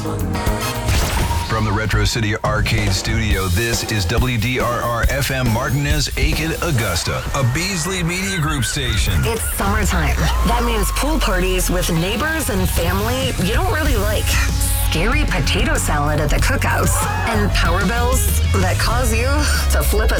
From the Retro City Arcade Studio, this is WDRR FM Martinez, Aiken, Augusta, a Beasley Media Group station. It's summertime. That means pool parties with neighbors and family you don't really like. Scary potato salad at the cookhouse. And power bills that cause you to flip a